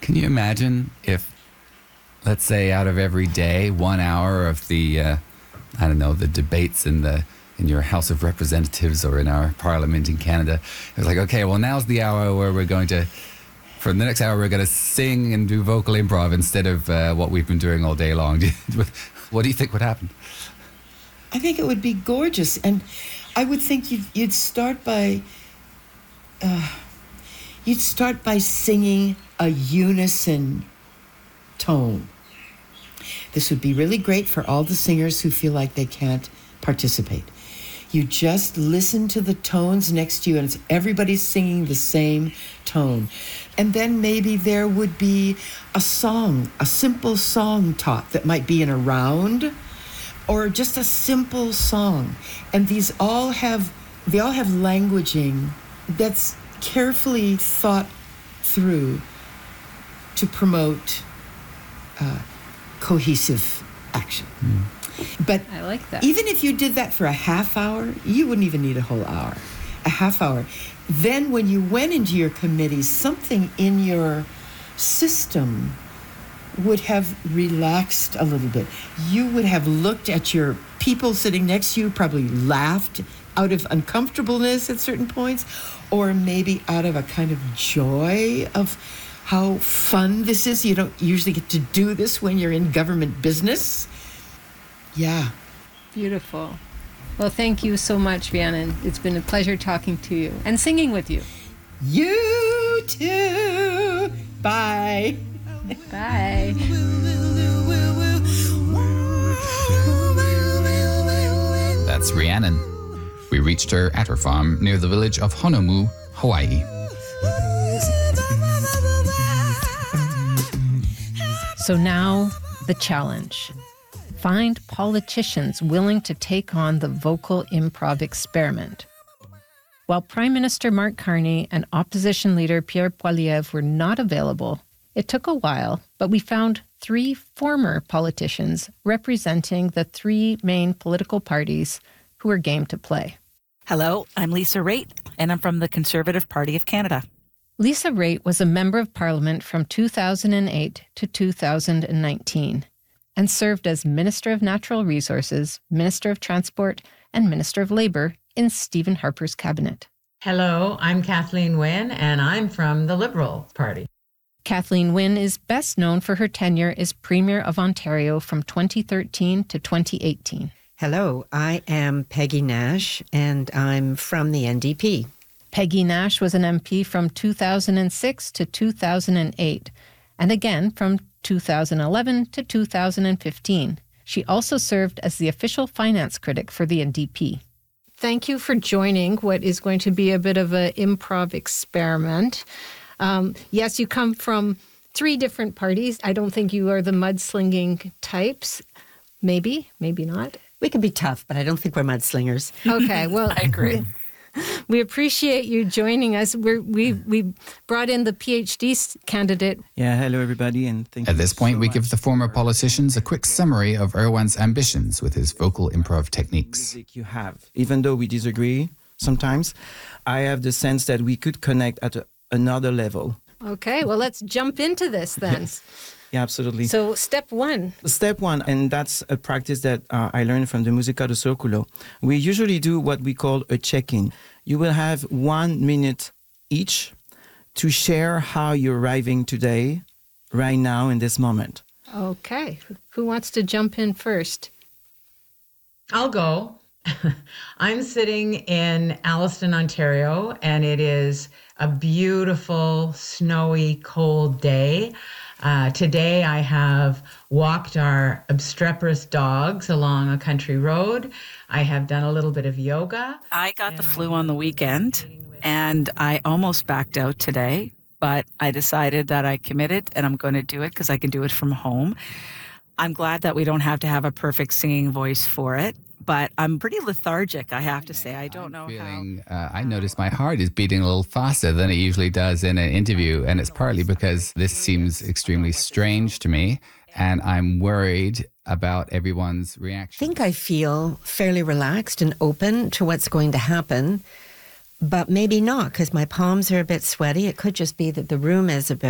Can you imagine if, let's say, out of every day, 1 hour of the, the debates in your House of Representatives or in our Parliament in Canada, it was like, okay, well, now's the hour where we're going to, for the next hour, we're going to sing and do vocal improv instead of what we've been doing all day long. What do you think would happen? I think it would be gorgeous. And I would think you'd start by singing a unison tone. This would be really great for all the singers who feel like they can't participate. You just listen to the tones next to you, and it's everybody's singing the same tone. And then maybe there would be a song, a simple song taught that might be in a round, or just a simple song. And these all have languaging that's carefully thought through to promote cohesive action. But I like that. Even if you did that for a half hour, you wouldn't even need a whole hour. A half hour. Then when you went into your committees, something in your system would have relaxed a little bit. You would have looked at your people sitting next to you, probably laughed out of uncomfortableness at certain points, or maybe out of a kind of joy of how fun this is. You don't usually get to do this when you're in government business. Yeah. Beautiful. Well, thank you so much, Rhiannon. It's been a pleasure talking to you and singing with you. You too. Bye. Bye. That's Rhiannon. We reached her at her farm near the village of Honolulu, Hawaii. So now, the challenge. Find politicians willing to take on the vocal improv experiment. While Prime Minister Mark Carney and opposition leader Pierre Poilievre were not available, it took a while, but we found 3 former politicians representing the 3 main political parties who were game to play. Hello, I'm Lisa Raitt, and I'm from the Conservative Party of Canada. Lisa Raitt was a member of Parliament from 2008 to 2019 and served as Minister of Natural Resources, Minister of Transport, and Minister of Labour in Stephen Harper's cabinet. Hello, I'm Kathleen Wynne, and I'm from the Liberal Party. Kathleen Wynne is best known for her tenure as Premier of Ontario from 2013 to 2018. Hello, I am Peggy Nash, and I'm from the NDP. Peggy Nash was an MP from 2006 to 2008, and again from 2011 to 2015. She also served as the official finance critic for the NDP. Thank you for joining what is going to be a bit of an improv experiment. Yes, you come from 3 different parties. I don't think you are the mudslinging types. Maybe, maybe not. We can be tough, but I don't think we're mudslingers. Okay, well, I agree. We appreciate you joining us. We brought in the PhD candidate. Yeah, hello everybody, and thank you. At this point, so we much give the former for politicians a quick summary of Erwan's ambitions with his vocal improv techniques. music you have. Even though we disagree sometimes, I have the sense that we could connect at another level. Okay, well, let's jump into this then. Yeah, absolutely. So step 1. Step 1, and that's a practice that I learned from the Musica do Circulo. We usually do what we call a check-in. You will have 1 minute each to share how you're arriving today, right now, in this moment. Okay, who wants to jump in first? I'll go. I'm sitting in Alliston, Ontario, and it is a beautiful, snowy, cold day. Today I have walked our obstreperous dogs along a country road. I have done a little bit of yoga. I got the flu on the weekend, and I almost backed out today, but I decided that I committed, and I'm going to do it because I can do it from home. I'm glad that we don't have to have a perfect singing voice for it, but I'm pretty lethargic, I have to say. I don't know how. I notice my heart is beating a little faster than it usually does in an interview, and it's partly because this seems extremely strange to me, and I'm worried about everyone's reaction. I think I feel fairly relaxed and open to what's going to happen, but maybe not, because my palms are a bit sweaty. It could just be that the room is a bit